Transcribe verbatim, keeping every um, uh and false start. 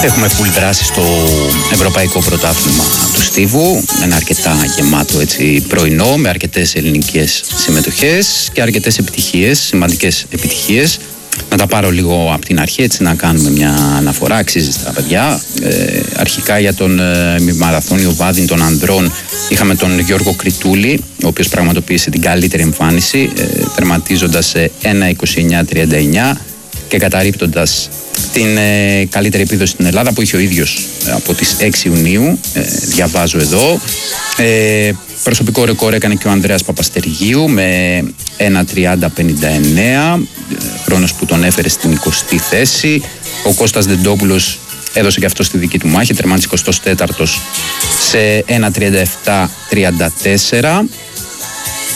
Έχουμε full δράση στο Ευρωπαϊκό Πρωτάθλημα του Στίβου. Ένα αρκετά γεμάτο έτσι, πρωινό, με αρκετές ελληνικές συμμετοχές και αρκετές επιτυχίες, σημαντικές επιτυχίες. Να τα πάρω λίγο από την αρχή, έτσι να κάνουμε μια αναφορά, αξίζει στα παιδιά. Ε, αρχικά για τον ε, μαραθώνιο βάδιν των ανδρών είχαμε τον Γιώργο Κριτούλη, ο οποίος πραγματοποίησε την καλύτερη εμφάνιση, ε, τερματίζοντας σε ένα είκοσι εννιά τριάντα εννιά και καταρρίπτοντας την ε, καλύτερη επίδοση στην Ελλάδα που είχε ο ίδιος ε, από τις έξι Ιουνίου, ε, διαβάζω εδώ. Ε, προσωπικό ρεκόρ έκανε και ο Ανδρέας Παπαστεργίου με ένα τριάντα πενήντα εννέα, χρόνος που τον έφερε στην εικοστή θέση. Ο Κώστας Δεντόπουλος έδωσε και αυτό στη δική του μάχη, τερμάτισε εικοστός τέταρτος σε ένα τριάντα επτά τριάντα τέσσερα.